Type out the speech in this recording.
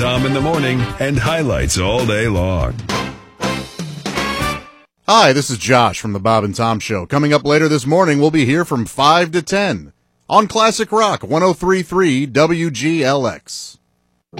Tom in the morning and highlights all day long. Hi, this is Josh from the Bob and Tom Show. Coming up later this morning, we'll be here from 5 to 10 on Classic Rock 103.3 WGLX.